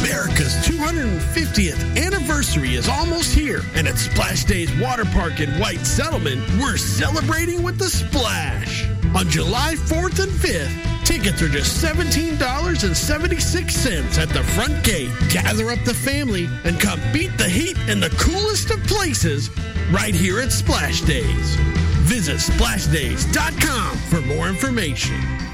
America's 250th anniversary is almost here, and at Splash Days Water Park in White Settlement, we're celebrating with the Splash. On July 4th and 5th, tickets are just $17.76 at the front gate. Gather up the family and come beat the heat in the coolest of places right here at Splash Days. Visit SplashDays.com for more information.